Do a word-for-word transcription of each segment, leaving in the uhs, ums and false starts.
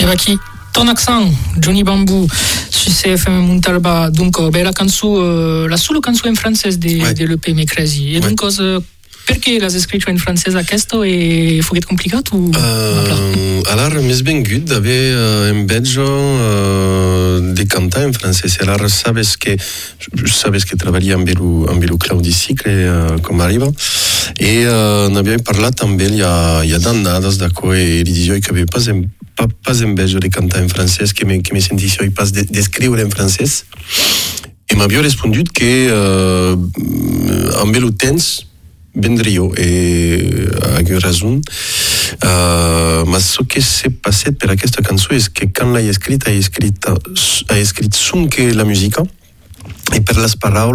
E va chi ton accent, Johnny Bamboo, su C F M Montalba. Donc, ben, la canzone, la sola canzone in francese de, ouais. de l'E P Me Crazy. E ouais. donc, cosa, perché l'hai scritto in francese a questo e fu complicato? Uh, allora, mi è ben good d'avere uh, in Belgio uh, di cantare in francese. Allora, sabes che sabes che lavori in Bello, in Bello Claudi Sicle, uh, come arriva. E uh, ne abbiamo parlato in Belgio il y a, il y a d'annadas, d'accordo, e gli dicevo che avevo pas in, pas, pas in Belgio di cantare in francese, che mi, che mi sentissi pas di de, scrivere in francese. E mi abbiamo risposto che uh, in Bello temps vendrio e avevo ragione, uh, ma so che si è passato per questa canzone è che quando l'hai scritta hai scritto, hai scritto anche la musica e per le parole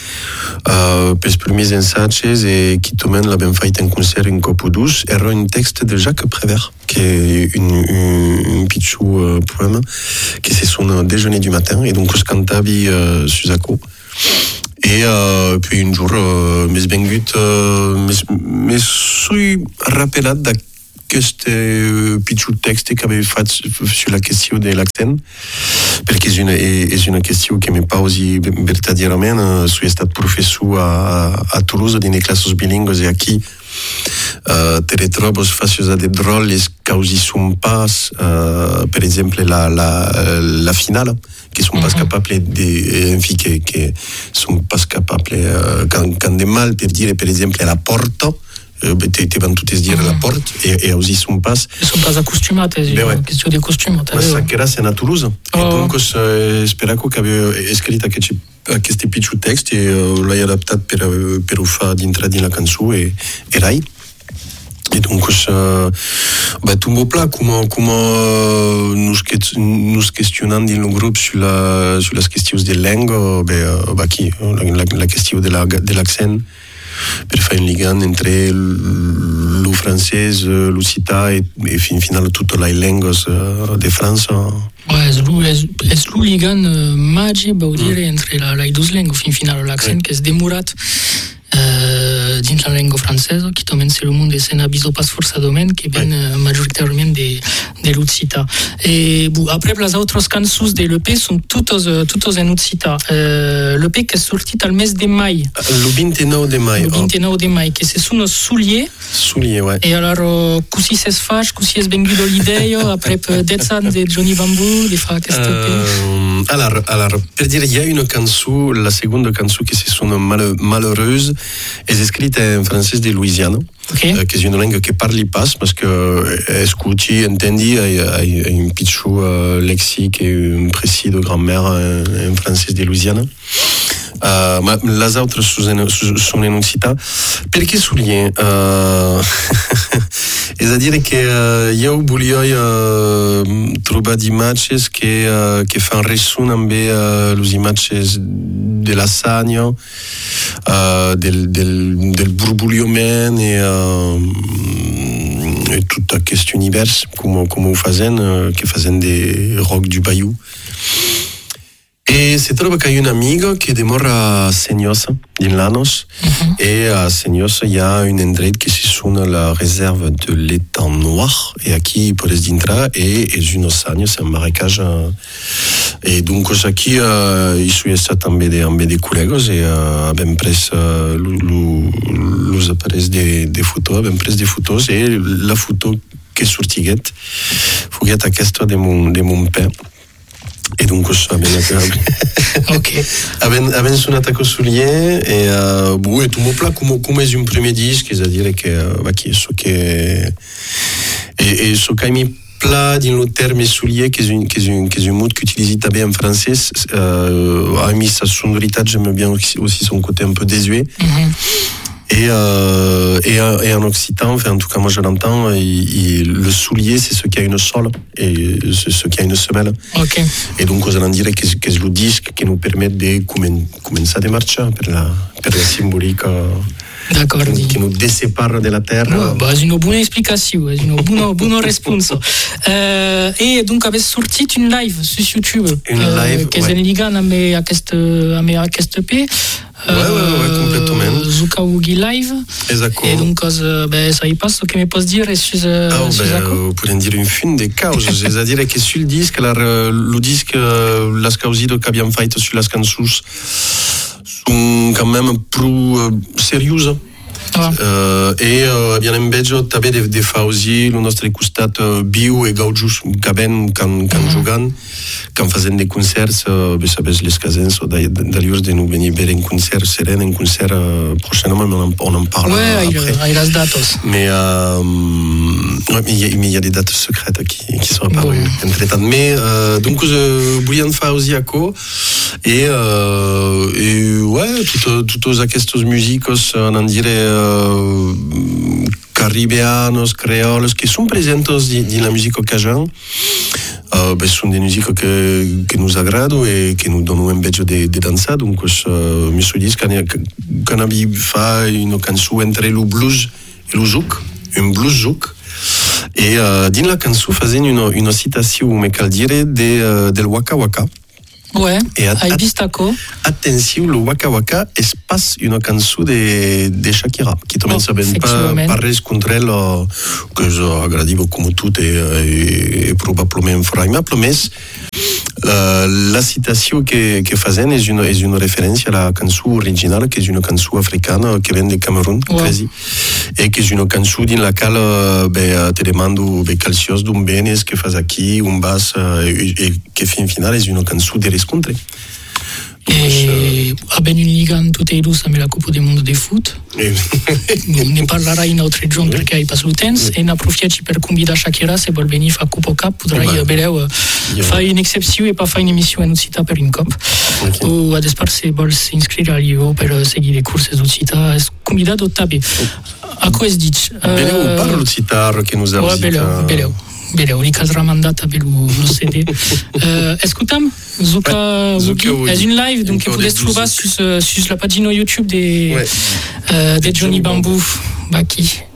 uh, per i primi messaggi e che tu l'abbiamo fatto in concerto in Copudus era un testo di Jacques Prévert che è un, un, un piccolo uh, poema che si suona déjeuner du matin e donc cantavi uh, su Zacco. Et euh, puis un jour, euh, mi è vengut, uh, mi sono rappelato da questo piccolo testo che avevo fatto sulla questione dell'accent, perché è una, è una questione che mi pausi verdaderamente. Sono stato professore a, a Toulouse nelle classi bilingue e qui uh, te retrobo faccio dei drolli causi sono pas, uh, per esempio la, la, la finale, che sono pas capabili di, enfin, che, che sono pas capabili uh, quand, quand de mal per dire per esempio la porta, uh, te, te vanno tutti a dire mm. la porta e, e così sono pas sono pas accostumate, è una questione di costume. Ma sa che era a Toulouse oh. E dunque uh, spero che avevo scritto questi piccoli testi e uh, l'hai adattato per, per fare dentro nella canzone e, e Rai. Et donc, euh, bah, tout mon plat, comment, comment nous, nous questionnons dans le groupe sur la, sur la question des langues, bah, bah, qui, la, la, la question de, la, de l'accent, pour faire une ligaine entre le français, l'occità et, et finalement toutes les langues de France. Ouais, è la ligaine magique, vuol dire, entre le deux langues, finalement l'accent che è demurat. Uh, dins la lingua francesa, che tomen se lo mondo se n'abiso pas forsa domen, che ben uh, majoritariamente de, de l'Occità. E bu, après les autres cançons de l'E P sont toutes, toutes en Occità. Uh, L'E P che è sortito al mese di mai. Il ventinove di mai. Il ventinove di mai, che se sono Soulier. Soulier, ouais. E allora, così si fa, così è venguto l'idea, après dieci anni di Johnny Bamboo, di fare questo E P. Uh, allora, allora, per dire, il y a una canzone, la seconda canzone che si suona mal, malheureuse, è scritta in francese di Louisiana, okay. uh, che è una lingua che parli pas, ma che uh, scuti, intendi, è un piccolo uh, lexique e un preciso di grammaire uh, in francese di Louisiana. Uh, ma le altre sono in Occità. Perché Soulier? Uh, è da dire che uh, io voglio uh, trovare delle immagini che, uh, che fanno risono uh, le immagini della Sagna, uh, del, del, del burbuglio umano e, uh, e tutto questo universo, come, come fanno, che fanno dei rock du Bayou. E si trova che hay un amico che dimora a Senyosa, in Lanos, uh-huh. E a Senyosa il y a un endroit che si suona la réserve de l'étang noir, e qui podes entrar e è un océano, c'est un marécage. E dunque qui uh, io sono stato amb de, amb de col·legues e uh, abbiamo preso uh, los apparecchi de, de foto, abbiamo preso de fotos e la foto che sortiguet fu a questa de mon, de mon père. E dunque abbiamo ok abbiamo, abbiamo suonato con Soulier e uh, boh, e tu mi piace come, come è un primo disco, è a dire che uh, che so che e, e so che mi piace in un termine Soulier che è un, che è un, che è un mot che utilise bien en français, uh, a mis sa sonorité, j'aime bien aussi son côté un peu désuet. Mm-hmm. Et, euh, et, et en occitan, enfin, en tout cas moi je l'entends, il, il, le soulier c'est ce qui a une sole et c'est ce qui a une semelle. Okay. Et donc on dirait que, que c'est le disque qui nous permet de commencer à démarcher per la, per la symbolique. D'accord. Che, che nous désépare della terra. Oh, bah, è una buona esplicazione, è una buona, buona risposta. Uh, e dunque avete sortito un live su YouTube, un live, uh, che ouais. è in legame a questo E P. Ouais, ouais, ouais, complètement. Zuka Woogie Live. Exactement. Et donc, euh, ben, ça y passe, ce que me posso dire sur euh, ah, sur ben, euh, pourrions dire une fin des causes. C'est-à-dire que sur le disque, alors, le disque, euh, las causido que abbiamo fatto sur las cançons sont quand même plus euh, sérieuses. Ah. Uh, e uh, abbiamo invece també de, de fa aussi el nostre costat uh, viu e gaudjus cabent can, can mm. jugant can fazent de concerts uh, bé sabes les casens o d'allurs de nous venir ver en concert seren en concert uh, prochainement on en, on en parle ouais, après il y a les dates mais uh, ouais, mais il y, y a des dates secrètes qui, qui sont apparues bon. Entre temps mais uh, donc uh, volíem fa aussi aco et, uh, et ouais toutes, toutes aquestes músicos uh, en dire Uh, caribéanos, creoles, que sont presentes dans la musique cajun, uh, ben, sont des musiques que, que nous agradent et que nous donnent un peu de, de danser. Donc, je uh, me suis dit qu'on a fait une chanson entre le blues et le zouk, un blues zouk. Et uh, dans la chanson, faisait une, une citation, me cal dire, de, uh, del Waka Waka. Ouais, et at, at, Bistaco. Attention, le Waka Waka es pas une chanson de, de Shakira, qui también oh, saben pas, pas res contre elle, que j'agradi beaucoup tout et, et, et probablement fera aimable, mais euh, la citation que, que faisait est une, est une référence à la chanson originale, qui est une chanson africaine qui vient de Cameroun, ouais. Quasi, et qui est une chanson dans laquelle ben, te demande ben, quel chose d'un benes que fas aquí, un basse, et, et qui fin final est une chanson de rencontre. E a Beniligan tutte i lus amb la Copa del Mondo de foot. Ne parlerai in altre giorni perché hai pas l'utens e n'aprofiaci per convidar Shakira se vol venir fa Copa Cup podrai bereu fai un'excepció e pa fai un'emissió en Occità per un cop o a despar se vols inscrire al llio per seguir les curses d'Occità és convidat també. A co es dic? Beleu parla l'Occità che nous a beleu, beleu. Bine, unica ramandata pe le C D. Uh, escutam Zuka Woogie. C'est une live, donc vous pouvez trouver sur, sur la page YouTube de, ouais. uh, de Johnny Bamboo. Baki.